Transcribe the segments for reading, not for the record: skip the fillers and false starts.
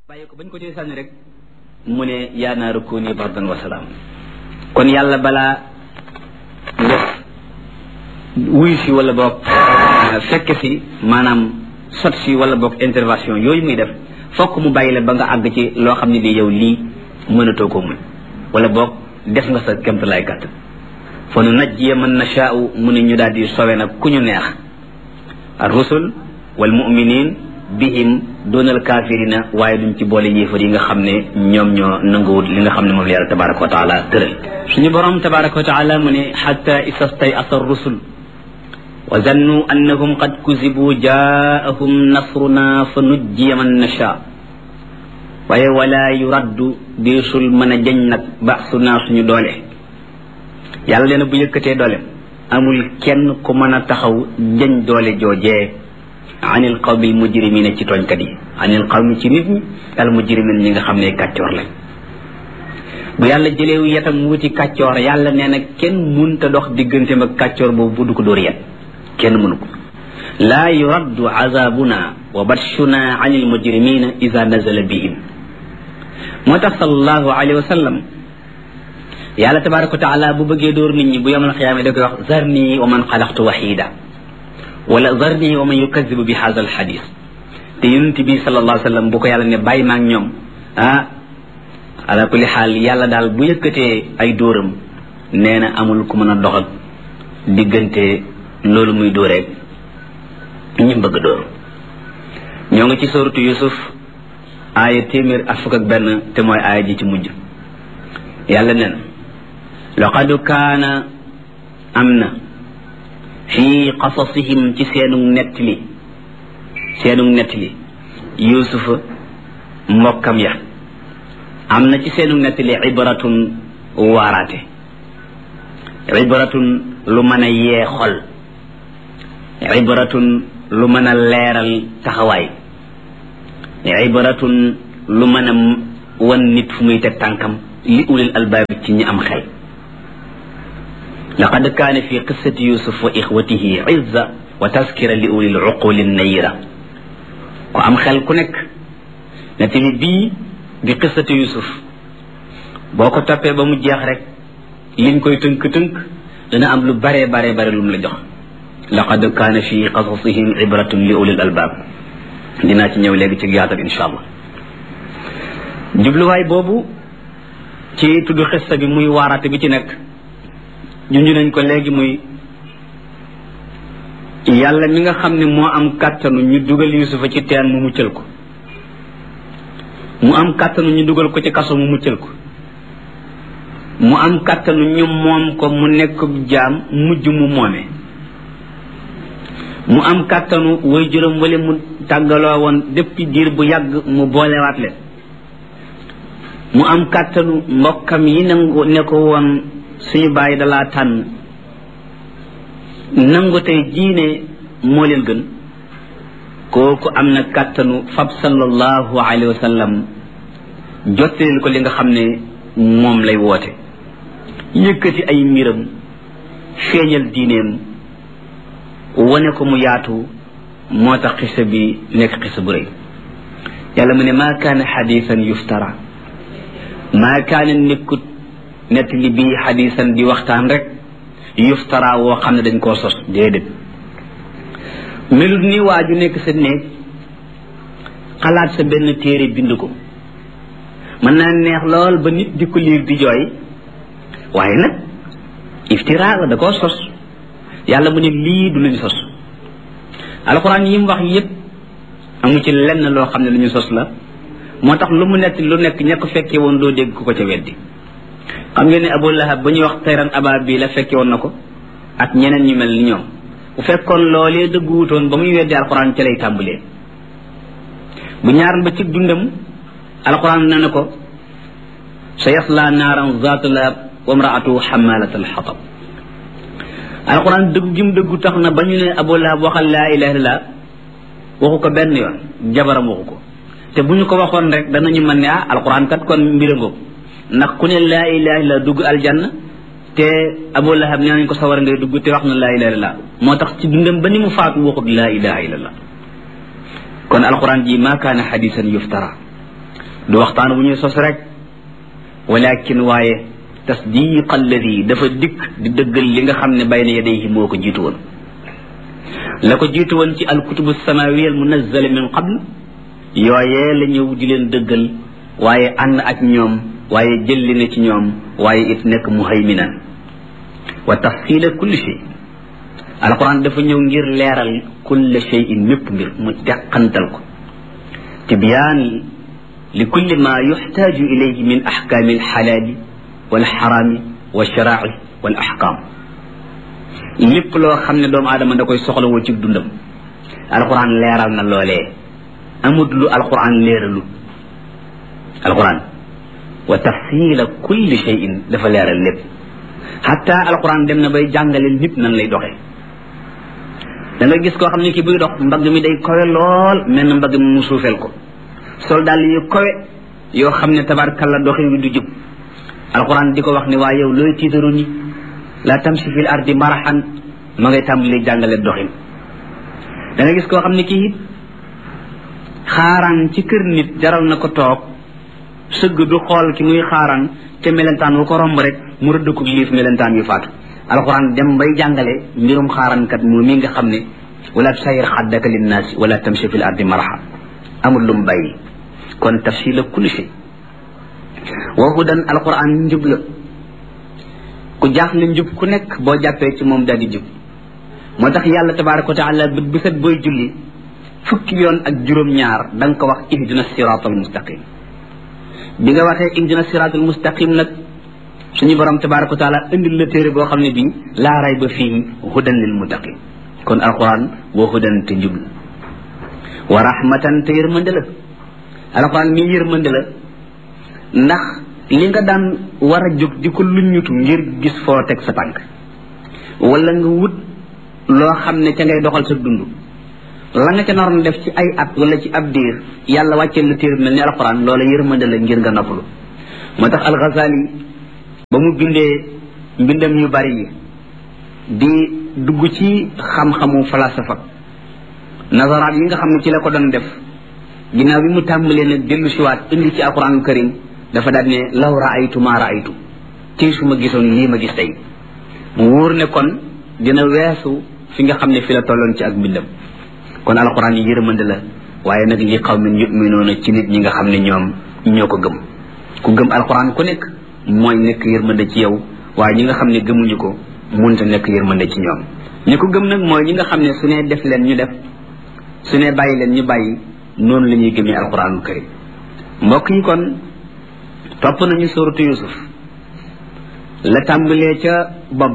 bàyyi ko bañ ko ci sànni rek mu ne yaa naaru kuuni bardan wa salaam. kon yàlla balaa nga wuy si wala boog fekk si maanaam sot si wala boog intervention yooyu muy def fokk mu bàyyi la ba nga àgg ci loo xam ne bi yow lii mënatoo ko muñ wala boog def nga sa kéemtalaay kàttan fa nu najjiya man nashaa'u mu ne ñu daal di sowe nag ku ñu neex ar rusul wal mu'minin bihim doonal kaafirina waaye duñ ci boole yéefar yi nga xam ne ñoom ñoo nanguwut li nga xam ne moom la yàlla tabaraka wa taala tëral suñu borom tabaraka wa taala mu ne xatta istay asa rusul wa zannu annahum qad kuzibu jaahum nasruna fa nujjiya man nasha waaye wala yuraddu deesul mën a jañ nag ba'suna suñu doole yàlla leen bu yëkkatee doole amul kenn ku mën a taxaw jañ doole joojee anil qawmil mujrimina ci tooñkat yi anil qawmi ci nit ñi al mujrimin ñi nga xam ne kàccoor lañ bu yàlla jëleewu yetam wuti kàccoor yàlla nee na kenn munta dox digganteem ak kàccoor boobu bu du ko dóor yet kenn mënu ko laa yuraddu azabuna wa batshuna anil mujrimina ida nazala bihim moo tax sallallahu alayhi wa sallam yàlla tabaraka wa taala bu bëggee dóor nit ñi bu yawmal qiyaama da koy wax zarni wa man xalaqtu wahida wala zarni wa man yukazzibu bi hadha al hadith te yonent bi sallallahu alayhi wa sallam bu ko yàlla ne bàyyi maag ñoom ala kulli xaal yàlla daal bu yëkkatee ay dóoram nee na amul ku mën a dox ak diggante loolu muy dóoreeg ñi bëgg dóor ñoo ngi ci sooratu Yusuf aaya téeméer ak fukk ak benn te mooy aaya ji ci mujj yàlla nee na laqad kaana am na fii qasasihim ci seenu nettali yusufa mbokkam ya am na ci seenu nettali ibratun waaraate ibratun lu mën a yee xol ibratun lu mën a leeral taxawaay ibratun lu mën a wan nit fu muy teg tànkam li ulil albaab ci ñi am xel laqad kaana fi qissati yusuf wa ixwatihi izza wa taskira li ulil uquli nayira ku am xel ku nekk nettali bii di qissati yusuf boo ko toppee ba mu jeex rek liñ koy tënk-tënk dana am lu bare lu mu la jox laqad kaana fi qasasihim ibratun li ulil albaab dinaa ci ñëw léegi ci yaatal insha allah jubluwaay boobu ci tudd xissa bi muy waaraate bi ci nekk junj nañ ko léegi muy yàlla mi nga xam ne moo am kàttanu ñu dugal yusufa ci teen mu muccal ko mu am kàttanu ñu dugal ko ci kaso mu muccal ko mu am kàttanu ñu moom ko mu nekk jaam mujj mu moome mu am kàttanu way juróom wala mu tàggaloo woon depuis diir bu yàgg mu boolewaat leen mu am kàttanu mbokkam yi nangu ne ko woon suñu bàyyi dalaa tànn nangu tey jiine moo leen gën kooku am na kàttanu fab sallallahu alayhi wa sallam jottaleel ko li nga xam ne moom lay woote yëkkati ay mbiram feeñal diineem wane ko mu yaatu moo tax xisa bi nekk xisa bu rëy yàlla mu ne maa kaana xadiisan yuftara maa kaana nekkut nett li bii xadiisan di waxtaan rek yuftara woo xam ne dañ koo sos déedéet melut ni waa ju nekk sa néeg xalaat sa benn téere bind ko mën naa neex lool ba nit di ko liir di jooy waaye nag iftira la da koo sos yàlla mu ne lii du luñ sos alxuraan yi mu wax yépp amu ci lenn loo xam ne lu ñu sos la moo tax lu mu nett lu nekk ña ko fekkee woon doo dégg ku ko ca weddi xam ngeen ne Abu Lahab ba ñuy wax tayran aba bi la fekke woon na ko ak ñeneen ñu mel ni ñoom bu fekkoon loolee dëgguwutoon ba muy weddi alxuraan ca lay tàmbalee bu ñaaran ba ci dundam alxuraan ne na ko sa yasla naaran zaata lahab wa imraatu xamalat alxatab alxuraan dëggu gi mu dëggu tax na ba ñu ne Abu Lahab waxal laa ilaha illallah waxu ko benn yoon jabaram waxu ko te bu ñu ko waxoon rek danañu mën ne alxuraan kat kon mbira ngoog ndax ku ne laa ilaha illallah dugg aljanna te Abu Lahab nee nañ ko sawar ngay dugg te wax na laa ilaha illallah moo tax ci dundam ba ni mu faatu waxut laa ilaha illallah kon alxuraan ji maa kaana xadiisan yuftara du waxtaan wu ñuy sos rek walakin waaye tasdiq alladi dafa dikk di dëggal li nga xam ne bayna yadayhi moo ko jiitu woon la ko jiitu woon ci alkutubu samawiya al munazzala min qabl yooyee la ñëw di leen dëggal waaye ànd ak ñoom waaye jëlli na ci ñoom waaye it nekk muhayminan wa tafsila kulli shay alquran dafa ñëw ngir leeral kulli shay'in mépp mbir mu teqantal ko tibyaan li kulli ma yuxtaaju ilayhi min axkaami alxalaali walxaraami walsharaaci wal axkaam lépp loo xam ne doomu aadama da koy soxlawoo ci dundam alquran leeral na loolee amut lu alquran leeralu alquran wa tafsila kulli shay'in dafa leeral lépp xatta alquran dem na bay jàngale nit nan lay doxee da nga gis koo xam ne ki buy dox mbagg mi day kowe lool mel na mbagg mi mu suufeel ko sol daal yu kowe yoo xam ne tabarkalla doxin wi du jub alquran di ko wax ne waa yow looy tiitaru ni la tamshi fil ardi marahan ma ngay tàmbali jàngale doxin da nga gis koo xam ne kii xaaraan ci kër nit jaral na ko toog sëgg du xool ki muy xaaraan te melentaan wu ko romb rek mu rëdd ko liif melentaan yu faatu alquran dem bay jàngale mbirum xaaraankat moom mi nga xam ne wala tusayir xaddaka linnaasi wala tamshi fil ardi maraha amul lu mu bàyyi kon tafsila kulli shay wa hudan alquran njub la ku jaaxle njub ku nekk boo jàppee ci moom daal di jub moo tax yàlla tabaraka wa taala bët bu set booy julli fukki yoon ak juróom-ñaar da nga ko wax ihdina siratal mustaqim bi nga waxee ihdina siratal mustaqim nag suñu borom tabaraka wa taala indil la téere boo xam ne bii laa rayba fiihi hudan lil muttaqin kon alquran wa hudan te njub la wa rahmatan te yërmande la alquran mi yërmande la ndax li nga daan war a jóg di ko luññutu ngir gis foo teg sa tànk wala nga wut loo xam ne ca ngay doxal sa dund la nga ca naroon def ci ay at wala ci ab diir yàlla wàcceel la téere mel ni alquran loola yërmande la ngir nga noppalu moo tax al-Ghazali ba mu bindee mbindam yu bari yi di dugg ci xam-xamu falasafa nazaraat yi nga xam ne ci la ko doon def ginnaaw bi mu tàmbalee nag dellu siwaat indi ci alquranul karim dafa daal ne law raaytu ma raaytu ci su ma gisoon lii ma gis tey mu wóor ne kon dina weesu fi nga xam ne fi la tolloon ci ak mbindam kon alquran yi yërmande la waaye nag li qawmin yu'minuuna ci nit ñi nga xam ne ñoom ñoo ko gëm ku gëm alquran ku nekk mooy nekk yërmande ci yow waaye ñi nga xam ne gëmuñu ko munta nekk yërmande ci ñoom ñi ko gëm nag mooy ñi nga xam ne su ne def leen ñu def su ne bàyyi leen ñu bàyyi noonu la ñuy gëmee alquranul karim mbokk yi kon topp nañu suratu yusuf la tàmbalee ca bopp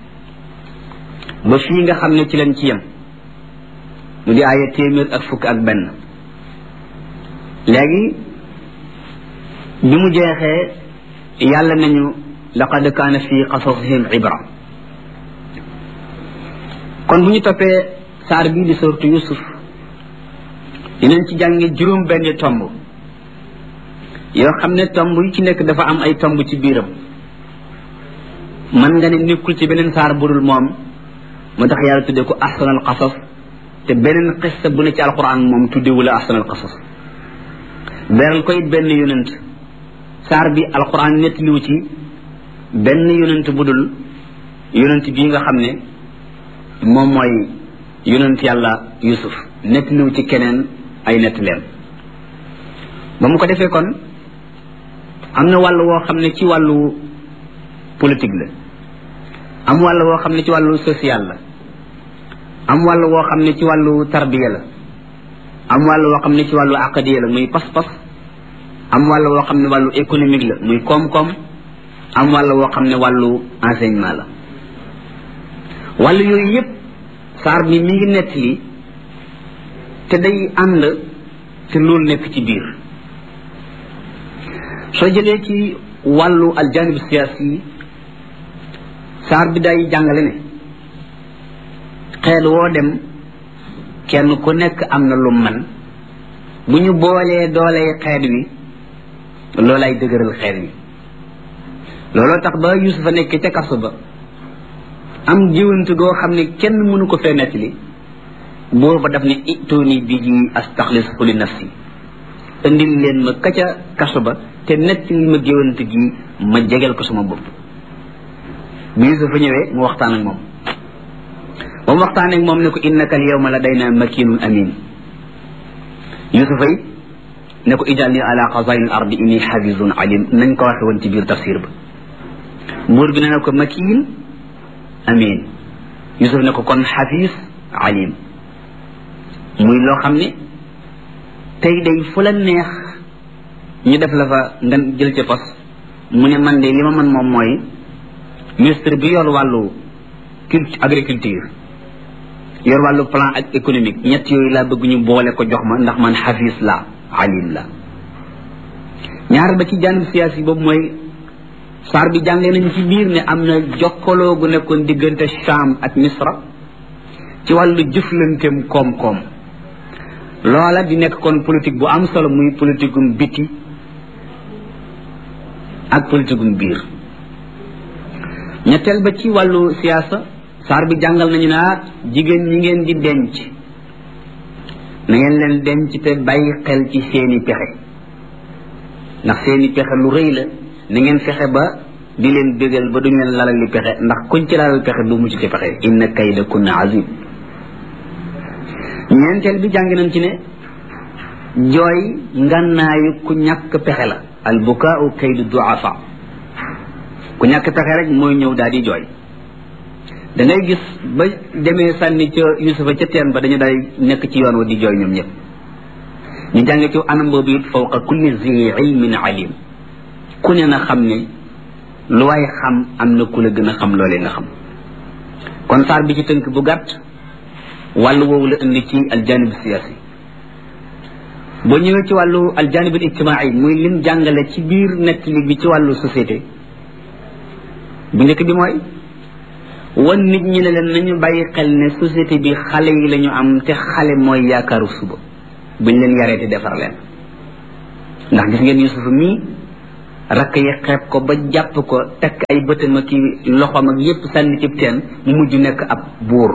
ba fii nga xam ne ci lañ ci yem mu di aaya 101 léegi bi mu jeexee yàlla nañu laqad kaana fi qasasihim ibra kon bu ñu toppee saar bii di suratu yusuf dinañ ci jànge juróom benn tomb yoo xam ne tomb yu ci nekk dafa am ay tomb ci biiram mën nga ne nekkul ci beneen saar budul moom moo tax yàlla tudde ko ahsanal qasas te beneen xissa bu ne ci alquran moom tuddewu la ahsanal qasas beral ko it benn yonent saar bi alquran nettaliwu ci benn yonent budul yonent bii nga xam ne moom mooy yonent yàlla yusuf nettaliwu ci keneen ay nettaleem ba mu ko defee kon am na wàll woo xam ne ci wàllu politique la am wàll woo xam ne ci wàllu social la am wàll woo xam ne ci wàllu tarbiya la am wàll woo xam ne ci wàllu aqadiya la muy pas-pas am wàll woo xam ne wàllu économique la muy koom-koom am wàll woo xam ne wàllu enseignement la wàll yooyu yépp saar bi mi ngi nettali te day ànd te loolu nekk ci biir soo jëlee ci wàllu aljanib siyaasi yi saar bi day jàngale ne xeet woo dem kenn ku nekk am na lu man bu ñu boolee doolee xeet wi loolay dëgëral xeet wi looloo tax ba Yuusufa nekk ca kaso ba am jiwante goo xam ne kenn mënu ko fee nettali buur ba daf ne ituuni bihi astaxlishu li nafsi indil leen ma kaca kaso ba te nett li ma géwant gi ma jegeel ko sama bopp bi Yuusufa ñëwee mu waxtaan ak moom ba mu waxtaan ak moom ne ko innaka al yawma ladayna makinun amin Yuusufa yi ne ko ij'alni ala xazaa'ini al ardi inni xafizun alim nañ ko waxe woon ci biir tafsir ba buur bi ne ko makin amin Yuusuf ne ko kon xafiz alim muy loo xam ne tey day fu la neex ñu def la fa nga jël ca pos mu ne man de li ma mën moom mooy ministre bi yor wàllu agriculture yor wàllu plan ak économique ñett yooyu laa bëgg ñu boole ko jox ma ndax man xafiis la alim la ñaar ba ci janib siyaasi boobu mooy saar bi jàngee nañ ci biir ne am na jokkaloo gu nekkoon diggante Sham ak Misra ci wàllu jëflanteem koom-koom loola di nekk kon politique bu am solo muy politiquum biti ak politiquum biir ñetteel ba ci wàllu siyaasa saar bi jàngal nañu naa jigéen ñi ngeen di denc na ngeen leen denc te bàyyi xel ci seeni pexe ndax seeni pexe lu rëy la na ngeen fexe ba di leen bégal ba duñ leen lalal li pexe ndax kuñ ci lalal pexe du mucc ci pexe inna kayda kunna azim ñeenteel bi jàng nañ ci ne jooy ngannaayu ku ñàkk pexe la al bukaau kaydu duafa ku ñàkk pexe rek mooy ñëw daal di jooy da ngay gis ba demee sànni ca Yuusufa ca teen ba dañu day nekk ci yoon wa di jooy ñoom ñëpp ñu jànge ci anam boobu it fawqa kulli zi ilmin alim ku ne na xam ne lu waay xam am na ku la gën a xam loolee nga xam kon saar bi ci tënk bu gàtt wàllu woowu la indi ci aljanib siyaasi boo ñëwee ci wàllu aljanib al ijtimaai muy lim jàngale ci biir nettali bi ci wàllu société bu njëkk bi mooy wan nit ñi ne leen nañu bàyyi xel ne société bi xale yi la ñu am te xale mooy yaakaaru suba buñ leen yaree te defar leen ndax gis ngeen Yuusuf mii rakk yi xeeb ko ba jàpp ko tekk ay bëtam ak loxoom ak yépp sànni cib teen mu mujj nekk ab buur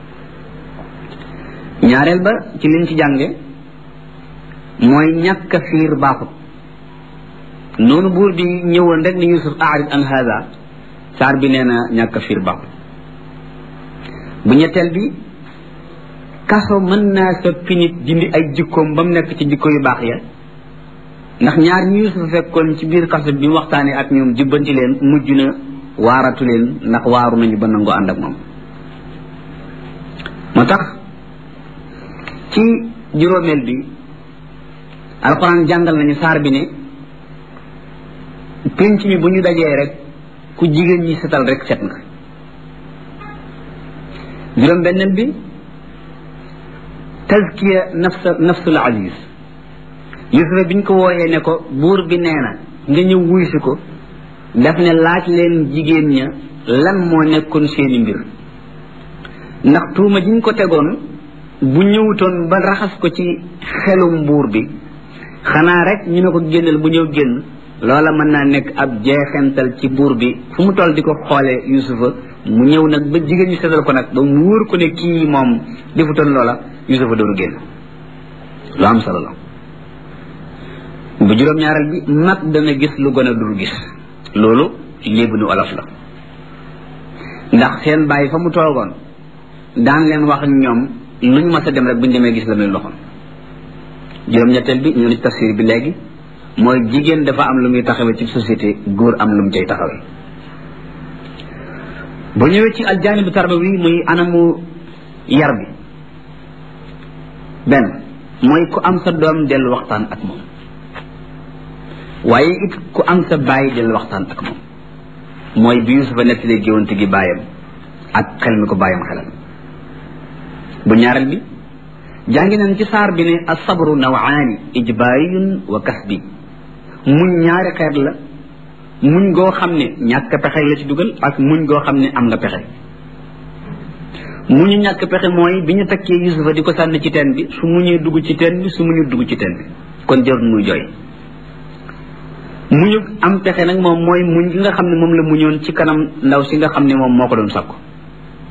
ñaareel ba ci liñ ci jànge mooy ñàkk a fiir baaxut noonu buur bi ñëwoon rek ni Yuusuf a'rid an hada saar bi nee na ñàkk a fiir baaxut bu ñetteel bi kaso mën naa soppi nit dindi ay jikkoom ba mu nekk ci jikko yu baax ya ndax ñaar ñi Yuusuf fekkoon ci biir kaso bi mu waxtaanee ak ñoom jubbanti leen mujj na waaratu leen ndax waaru nañu ba nangoo ànd ak moom moo tax ci juróomeel bi alxuraan jàngal nañu saar bi ne pénc mi bu ñu dajee rek ku jigéen ñi setal rek set nga juróom benneel bi tazkiya nafsul aziz Yuusufa biñ ko wooyee ne ko buur bi nee na nga ñëw wuy si ko daf ne laaj leen jigéen ña lan moo nekkoon seeni mbir ndax tuuma jiñ ko tegoon bu ñëwutoon ba raxas ko ci xelum buur bi xanaa rek ñu ne ko génnal bu ñëw génn loola mën naa nekk ab jeexental ci buur bi fu mu toll di ko xoolee Yuusufa mu ñëw nag ba jigéen ñi seetal ko nag ba mu wóor ko ne kii moom defutoon loola Yuusufa doonu génn lu am solo la bu juróom-ñaareel bi mag dana gis lu gën a dul gis loolu léebu nu olof la ndax seen bàyyi fa mu toogoon daan leen wax ñoom lu ñu mas a dem rek bu ñu demee gis la muy loxoon juróom-ñetteel bi ñu ne ci tafsir bi léegi mooy jigéen dafa am lu muy taxawee ci société góor am lu mu cay taxawee bu ñëwee ci aljaanibu tarbawi muy anamu yar bi benn mooy ku am sa doom dellu waxtaan ak moom waaye it ku am sa bàyyi dellu waxtaan ak moom mooy bi Yuusufa nettalee géwante gi bàyyam ak xel mi ko bàyyam xelal bu ñaareel bi jàngi nañ ci saar bi ne asabru nawaani ijbaariyun wa kasbi muñ ñaari xeet la muñ goo xam ne ñàkk pexe la ci dugal ak muñ goo xam ne am nga pexe muñu ñàkk pexe mooy bi ñu takkee Yuusufa di ko sànni ci teen bi su muñee dugg ci teen bi su muñu dugg ci teen bi kon jarul muy jooy muñu am pexe nag moom mooy muñ gi nga xam ne moom la muñoon ci kanam ndaw si nga xam ne moom moo ko doon sakku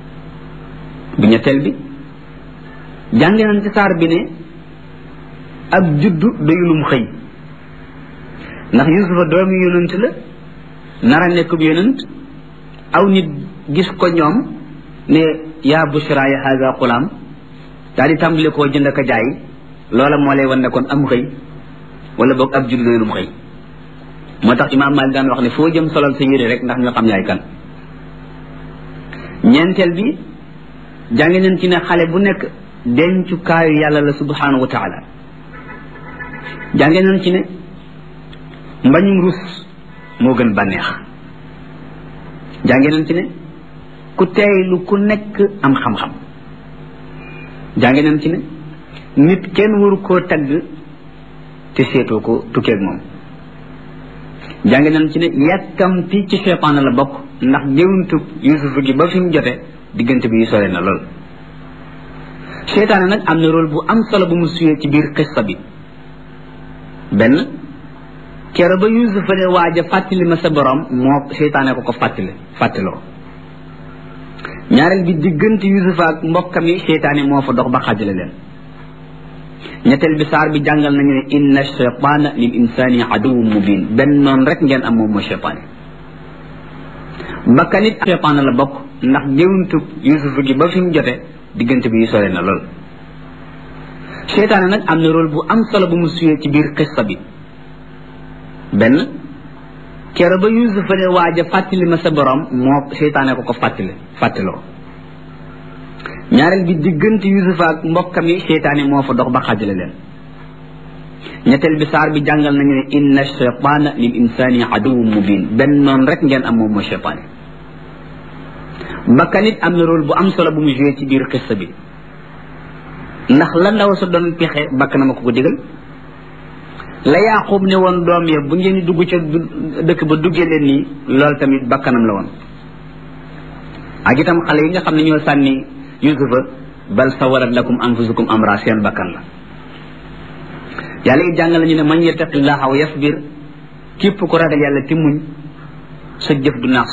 bu ñetteel bi jàngi nañ ci saar bi ne ab juddu doyulum xëy ndax yusufa doomi yonent la nara nekkub yonent aw nit gis ko ñoom ne yaa bushra ya haza xulaam daal di tàmbali koo jënd ak jaay loola moo lay wan ne kon am xëy wala boog ab juddu doyulum xëy moo tax imaam Maalik daan wax ne foo jëm solal sa yére rek ndax ñu xam yaay kan ñeenteel bi jàngi nañ ci ne xale bu nekk dencukaayu yàlla la subhanahu wa taala jàngi nañ ci ne mbañum rus moo gën bànneex jàngi nañ ci ne ku teeylu ku nekk am xam-xam jàngi nañ ci ne nit kenn waru koo tagg te seetoo ko tukkeeg moom jàngi nañ ci ne yàkkamti ci seytaane la bokk ndax géwuntu Yuusuf gi ba fi mu jote diggante bi sore na lool seytaane nag am na rôle bu am solo bu mu suyee ci biir xissa bi benn kero ba Yuusuf ne waaja fàttali ma sa borom moo seytaane ko fàttaloo ñaareel bi diggante Yuusuf ak mbokkam yi seytaane moo fa dox ba xaajale leen ñetteel bi saar bi jàngal nañu ne inna shaytaana lil insaani aduwwun mubin benn noonu rek ngeen am moom mooy seytaane bakkan it seytaane la bokk ndax géwuntu Yuusuf gi ba fi mu jote diggante bi sore na lool seytaane nag am na rôle bu am solo bu mu suyee ci biir xissa bi benn kero ba Yuusuf ne waaja fàttali ma sa borom moo seytaane ko fàttaloo ñaareel bi diggante Yuusuf ak mbokkam yi seytaane moo fa dox ba xaajale leen ñetteel bi saar bi jàngal nañu ne inna shaytaana lil insaani aduwwun mubin benn noonu rek ngeen am moom mooy seytaane bakkan it am na rôle bu am solo bu mu joué ci biir xissa bi ndax la ndaw sa doon pexe bakkanam a ko digal la Yaaqub ne woon doom ya bu ngeen dugg ca dëkk ba duggee leen nii loolu tamit bakkanam la woon ak itam xale yi nga xam ne ñoo sànni Yuusufa bal sawarat lakum anfusukum amra seen bakkan la yàlla it jàngal nañu ne man yattaqillaha wa yasbir képp ku ragal yàlla ti muñ sa jëf du naax